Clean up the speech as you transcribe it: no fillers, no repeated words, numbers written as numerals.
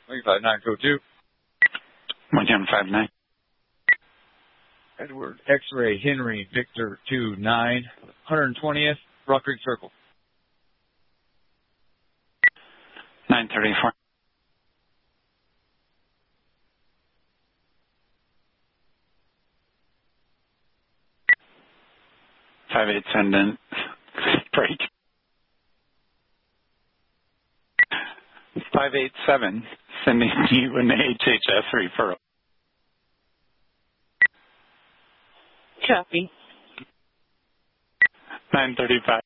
159 code 2. 1159. Edward X-Ray Henry Victor 29, 120th, Rock Creek Circle. 934. Sending break. 587 sending you an HHS referral. Copy. 935.